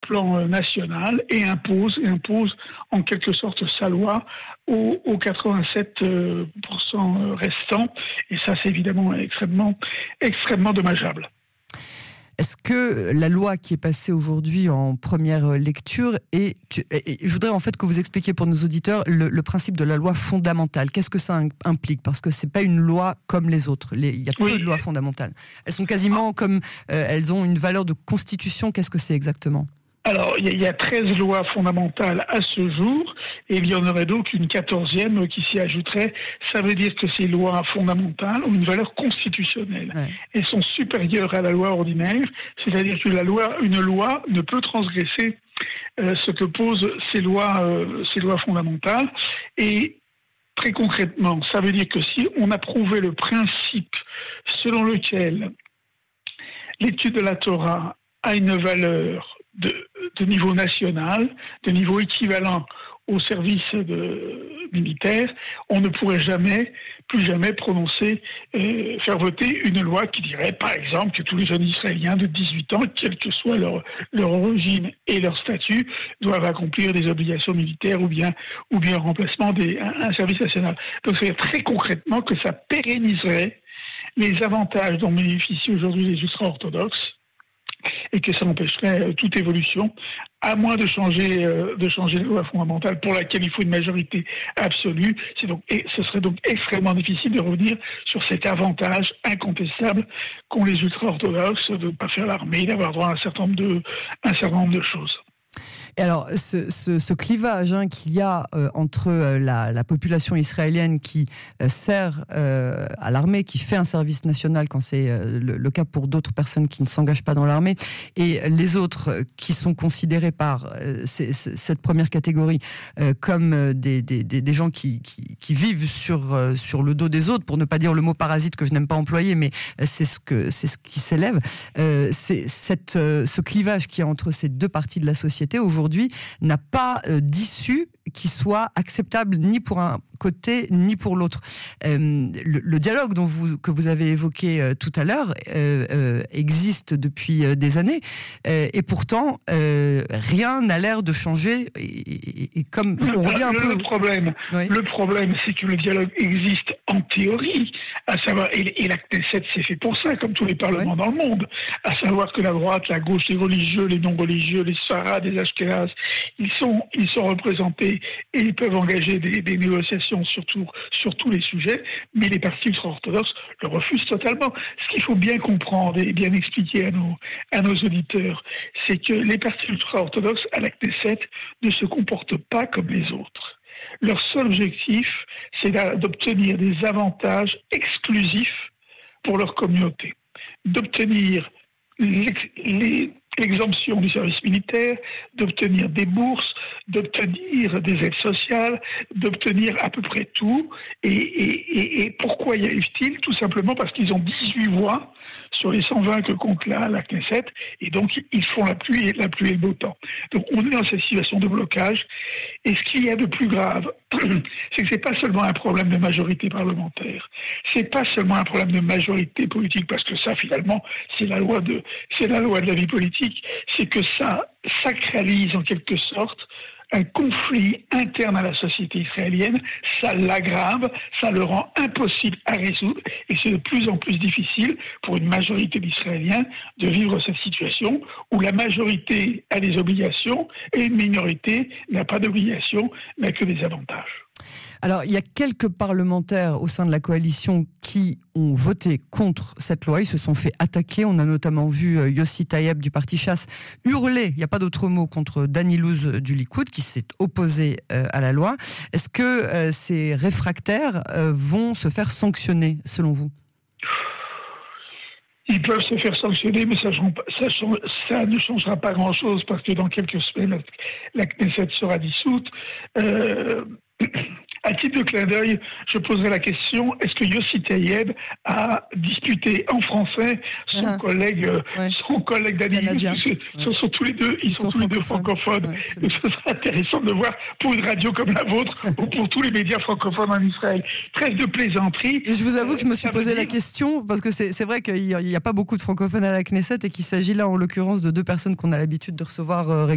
plan national et impose en quelque sorte sa loi aux 87% restants. Et ça, c'est évidemment extrêmement dommageable. Est-ce que la loi qui est passée aujourd'hui en première lecture et je voudrais en fait que vous expliquiez pour nos auditeurs le principe de la loi fondamentale. Qu'est-ce que ça implique ? Parce que c'est pas une loi comme les autres. Il y a peu de lois fondamentales. Elles sont quasiment comme elles ont une valeur de constitution. Qu'est-ce que c'est exactement ? Alors, il y a 13 lois fondamentales à ce jour, et il y en aurait donc une 14e qui s'y ajouterait. Ça veut dire que ces lois fondamentales ont une valeur constitutionnelle. Ouais. Elles sont supérieures à la loi ordinaire, c'est-à-dire que une loi ne peut transgresser ce que posent ces lois fondamentales. Et très concrètement, ça veut dire que si on approuvait le principe selon lequel l'étude de la Torah a une valeur de niveau national, de niveau équivalent au service militaire, on ne pourrait plus jamais faire voter une loi qui dirait, par exemple, que tous les jeunes Israéliens de 18 ans, quel que soit leur origine et leur statut, doivent accomplir des obligations militaires ou bien en remplacement un service national. Donc, c'est très concrètement que ça pérenniserait les avantages dont bénéficient aujourd'hui les ultra-orthodoxes, et que ça empêcherait toute évolution, à moins de changer la loi fondamentale pour laquelle il faut une majorité absolue. Ce serait donc extrêmement difficile de revenir sur cet avantage incontestable qu'ont les ultra-orthodoxes de ne pas faire l'armée, d'avoir droit à un certain nombre de choses. Et alors, ce clivage qu'il y a entre la population israélienne qui sert à l'armée, qui fait un service national quand c'est le cas pour d'autres personnes qui ne s'engagent pas dans l'armée, et les autres qui sont considérés par cette première catégorie comme des gens qui vivent sur le dos des autres, pour ne pas dire le mot parasite que je n'aime pas employer, mais c'est ce qui s'élève. Ce clivage qu'il y a entre ces deux parties de la société aujourd'hui n'a pas d'issue qui soit acceptable ni pour un côté ni pour l'autre. Le dialogue que vous avez évoqué tout à l'heure existe depuis des années et pourtant rien n'a l'air de changer et comme on revient un peu... Le problème, c'est que le dialogue existe en théorie, à savoir, et la Knesset c'est fait pour ça, comme tous les parlements dans le monde, à savoir que la droite, la gauche, les religieux, les non-religieux, les Sfarades, les Ashkénazes, ils sont représentés et ils peuvent engager des négociations sur tous les sujets, mais les partis ultra-orthodoxes le refusent totalement. Ce qu'il faut bien comprendre et bien expliquer à nos auditeurs, c'est que les partis ultra-orthodoxes à la Knesset ne se comportent pas comme les autres. Leur seul objectif, c'est d'obtenir des avantages exclusifs pour leur communauté, d'obtenir l'exemption du service militaire, d'obtenir des bourses, d'obtenir des aides sociales, d'obtenir à peu près tout. Et pourquoi y arrivent-ils ? Tout simplement parce qu'ils ont 18 voix sur les 120 que compte la Knesset, et donc ils font la pluie et le beau temps. Donc on est dans cette situation de blocage, et ce qu'il y a de plus grave, c'est que c'est pas seulement un problème de majorité parlementaire, c'est pas seulement un problème de majorité politique, parce que ça finalement c'est la loi de la vie politique, c'est que ça sacralise en quelque sorte un conflit interne à la société israélienne, ça l'aggrave, ça le rend impossible à résoudre, et c'est de plus en plus difficile pour une majorité d'Israéliens de vivre cette situation où la majorité a des obligations et une minorité n'a pas d'obligations, n'a que des avantages. Alors, il y a quelques parlementaires au sein de la coalition qui ont voté contre cette loi. Ils se sont fait attaquer. On a notamment vu Yossi Taïeb du parti Chasse hurler, il n'y a pas d'autre mot, contre Dani Louz du Likoud qui s'est opposé à la loi. Est-ce que ces réfractaires vont se faire sanctionner, selon vous ? Ils peuvent se faire sanctionner, mais ça ne changera pas grand-chose parce que dans quelques semaines, la Knesset sera dissoute. À titre de clin d'œil, je poserai la question, est-ce que Yossi Taïeb a disputé en français son collègue Dani Louz? Ils sont tous les deux francophones. Ouais, donc ce serait intéressant de voir pour une radio comme la vôtre ou pour tous les médias francophones en Israël. Trêve de plaisanterie. Et je vous avoue que je me suis posé la question, parce que c'est vrai qu'il n'y a pas beaucoup de francophones à la Knesset et qu'il s'agit là en l'occurrence de deux personnes qu'on a l'habitude de recevoir régulièrement.